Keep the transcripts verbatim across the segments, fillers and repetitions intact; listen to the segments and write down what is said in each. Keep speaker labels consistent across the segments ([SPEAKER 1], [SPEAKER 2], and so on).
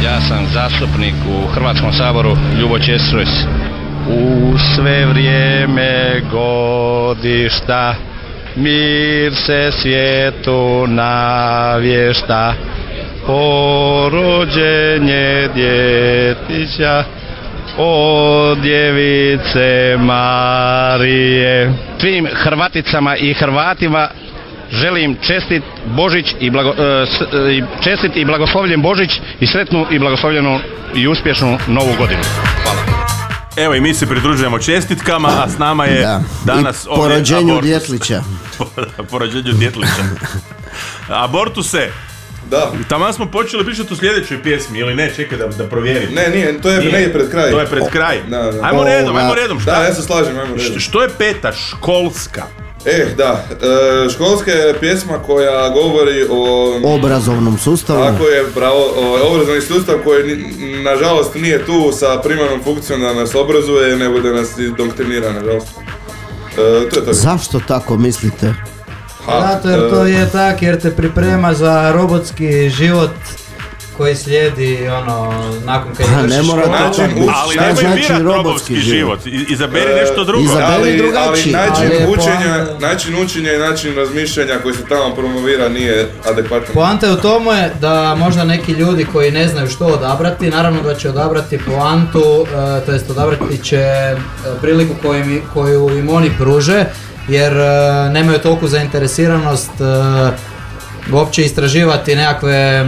[SPEAKER 1] Ja sam zastupnik u Hrvatskom saboru, Ljubo Ćesić. U sve vrijeme godišta mir se svijetu navješta, porođenje djetića od djevice Marije. Svim Hrvaticama i Hrvatima želim čestit Božić i, blago, e, s, e, čestit i blagoslovljen Božić i sretnu i blagoslovljenu i uspješnu novu godinu. Hvala.
[SPEAKER 2] Evo i mi se pridružujemo čestitkama, a s nama je
[SPEAKER 3] da.
[SPEAKER 2] danas...
[SPEAKER 3] I porođenju Djetlića.
[SPEAKER 2] Porođenju Djetlića. Abortuse.
[SPEAKER 4] Da.
[SPEAKER 2] Tamo smo počeli pričati u sljedećoj pjesmi, ili ne, čekaj da, da provjerim.
[SPEAKER 4] Ne, nije, to je, nije. Ne, pred kraj.
[SPEAKER 2] To je pred kraj.
[SPEAKER 4] Da, da.
[SPEAKER 2] Ajmo redom, ajmo redom. Šta?
[SPEAKER 4] Da, ja se slažem, ajmo redom.
[SPEAKER 2] Što je peta? Školska.
[SPEAKER 4] Eh, da. E, školska je pjesma koja govori o...
[SPEAKER 3] obrazovnom sustavu.
[SPEAKER 4] Tako je, bravo. O, obrazovni sustav koji, nažalost, nije tu sa primarnom funkcijom da nas obrazuje, nego da nas indoktrinira, nažalost. E, to je to.
[SPEAKER 3] Zašto tako mislite?
[SPEAKER 5] Ha, Zato jer to je tak, jer te priprema za robotski život koji slijedi, ono, nakon kad ideš u školu.
[SPEAKER 2] Ali nemoj
[SPEAKER 3] znači
[SPEAKER 2] birat robotski život, izaberi nešto drugo.
[SPEAKER 3] Izaberi
[SPEAKER 4] ali,
[SPEAKER 3] drugačiji.
[SPEAKER 4] ali način
[SPEAKER 5] ali
[SPEAKER 4] učenja,
[SPEAKER 5] poanta...
[SPEAKER 4] način učenja i način razmišljanja koji se tamo promovira nije adekvatan.
[SPEAKER 5] Poanta je u tome da možda neki ljudi koji ne znaju što odabrati, naravno da će odabrati poantu, e, to jest odabrati će e, priliku koju im, koju im oni pruže, jer e, nemaju toliko zainteresiranost e, uopće istraživati nekakve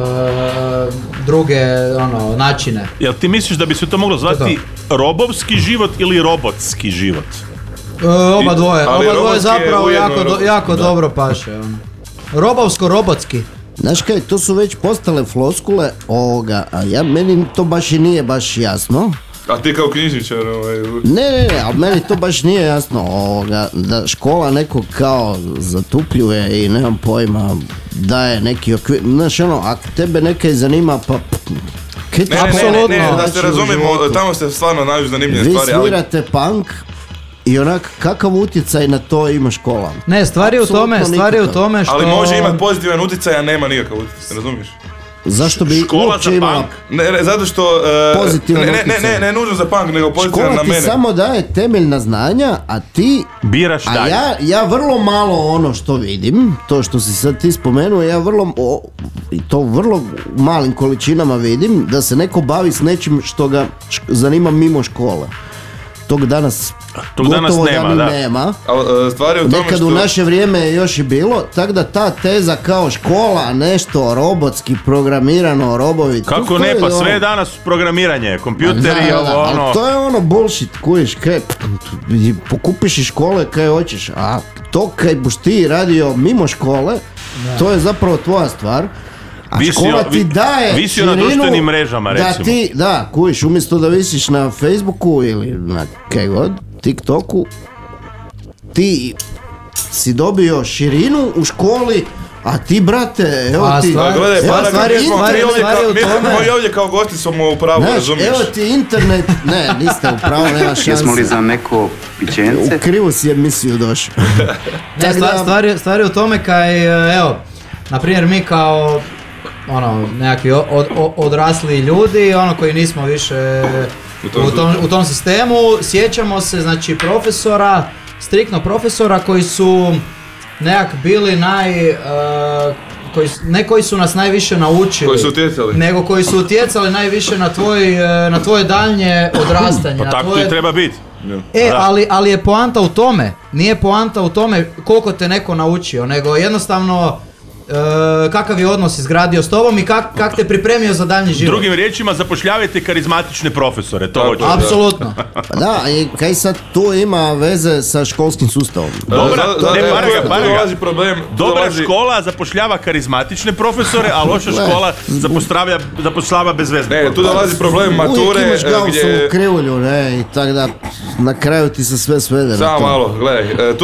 [SPEAKER 5] uh, druge ono, načine.
[SPEAKER 2] Jel ti misliš da bi se to moglo zvati to. robovski život ili robotski život?
[SPEAKER 5] Uh, oba dvoje, I, oba dvoje zapravo jako, do, jako dobro paše. Ono. Robovsko-robotski.
[SPEAKER 3] Znaš kaj, to su već postale floskule ovoga, a ja, meni to baš i nije baš jasno.
[SPEAKER 4] A ti kao knjižničar, ovaj...
[SPEAKER 3] Ne, ne, ne, ali meni to baš nije jasno, ovoga, da škola nekog kao zatupljuje i nemam pojma, daje neki okvir, znaš ono, ako tebe nekaj zanima, pa...
[SPEAKER 4] Ne, ne, ne, ne, ne, da se razumijemo, tamo ste stvarno nađu zanimljive
[SPEAKER 3] vi
[SPEAKER 4] stvari, ali...
[SPEAKER 3] Vi svirate punk i onak, kakav utjecaj na to ima škola?
[SPEAKER 5] Ne, stvari je u tome, stvari je u tome što...
[SPEAKER 4] Ali može imati pozitivan utjecaj, a nema nikakav utjecaj, razumiješ?
[SPEAKER 3] Zašto bi
[SPEAKER 2] škola za
[SPEAKER 3] imala...
[SPEAKER 2] punk?
[SPEAKER 4] Ne, ne, zato što... Uh,
[SPEAKER 3] pozitivan
[SPEAKER 4] ne, ne, ne, ne nužno za punk, nego pozitivan na mene.
[SPEAKER 3] Škola ti samo daje temeljna znanja, a ti...
[SPEAKER 2] biraš
[SPEAKER 3] a
[SPEAKER 2] dalje.
[SPEAKER 3] ja, ja vrlo malo ono što vidim, to što si sad ti spomenuo, ja vrlo, o, i to vrlo malim količinama vidim, da se neko bavi s nečim što ga š, zanima mimo škole. Tog danas
[SPEAKER 2] Tog danas nema,
[SPEAKER 3] da,
[SPEAKER 2] da.
[SPEAKER 3] nema.
[SPEAKER 4] A, stvar je u tome
[SPEAKER 3] nekad
[SPEAKER 4] što...
[SPEAKER 3] u naše vrijeme je još i bilo, tako da ta teza kao škola, nešto robotski programirano, robovi...
[SPEAKER 2] Kako ne, pa sve je danas programiranje, kompjuteri,
[SPEAKER 3] da, da,
[SPEAKER 2] ovo ono...
[SPEAKER 3] Ali to je ono bullshit, kujiš, kaj, pokupiš iz škole kaj hoćeš, a to kaj buš ti radio mimo škole, da. To je zapravo tvoja stvar. A
[SPEAKER 2] visio,
[SPEAKER 3] škola ti daje
[SPEAKER 2] visio na društvenim mrežama, recimo.
[SPEAKER 3] Da ti, da, kujiš, umjesto da visiš na Facebooku ili na kaj god, TikToku, ti si dobio širinu u školi, a ti, brate, evo
[SPEAKER 5] a,
[SPEAKER 3] ti...
[SPEAKER 5] Stvar,
[SPEAKER 4] gledaj,
[SPEAKER 5] evo,
[SPEAKER 4] para,
[SPEAKER 5] stvari,
[SPEAKER 4] mi smo
[SPEAKER 5] stvari,
[SPEAKER 4] mi ovdje,
[SPEAKER 5] stvari
[SPEAKER 4] kao,
[SPEAKER 5] u
[SPEAKER 4] mi,
[SPEAKER 5] tome...
[SPEAKER 4] mi ovdje kao gosti smo u pravu,
[SPEAKER 3] Znaš,
[SPEAKER 4] razumiješ?
[SPEAKER 3] evo ti internet... Ne, niste u pravu, nema šanse.
[SPEAKER 6] Jesmo li za neko pićence?
[SPEAKER 3] U krivu si emisiju došao.
[SPEAKER 5] Ne, stvar, stvari, stvari u tome kaj, evo, na primjer mi kao ono, nekakvi od, od, odrasli ljudi, ono koji nismo više u tom, u tom, u tom sistemu, sjećamo se, znači, profesora, striktno profesora koji su nekak bili naj... Uh, koji, ne koji su nas najviše naučili,
[SPEAKER 4] koji su utjecali,
[SPEAKER 5] nego koji su utjecali najviše na, tvoj, na tvoje daljnje odrastanje.
[SPEAKER 2] Pa tako
[SPEAKER 5] tvoje...
[SPEAKER 2] i treba biti.
[SPEAKER 5] E, ali, ali je poanta u tome, nije poanta u tome koliko te neko naučio, nego jednostavno e, kakav je odnos izgradio s tobom i kak, kak te pripremio za daljnji život.
[SPEAKER 2] Drugim riječima, zapošljavajte karizmatične profesore, to hoću.
[SPEAKER 5] Apsolutno.
[SPEAKER 3] Pa da, i kaj sad tu ima veze sa školskim sustavom?
[SPEAKER 2] Dobra,
[SPEAKER 4] da, da,
[SPEAKER 2] ne,
[SPEAKER 4] da,
[SPEAKER 2] paraga,
[SPEAKER 4] tu
[SPEAKER 2] paraga.
[SPEAKER 4] dolazi problem. Tu
[SPEAKER 2] Dobra
[SPEAKER 4] dolazi...
[SPEAKER 2] škola zapošljava karizmatične profesore, a loša škola zapošljava, zapošljava bezvezne.
[SPEAKER 4] Ne, tu dolazi problem mature.
[SPEAKER 3] Uvijek imaš Gaussovu
[SPEAKER 4] gdje...
[SPEAKER 3] krivulju, ne, i tak da na kraju ti se sve svede.
[SPEAKER 4] Samo malo, gledaj,